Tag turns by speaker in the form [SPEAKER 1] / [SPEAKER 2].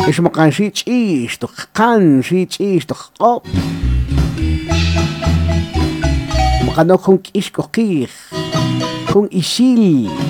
[SPEAKER 1] Ixmaqan xich'ix tuqqan xich'ix tuqq'ob' maqanok jun k'ix k'oqiij jun ixil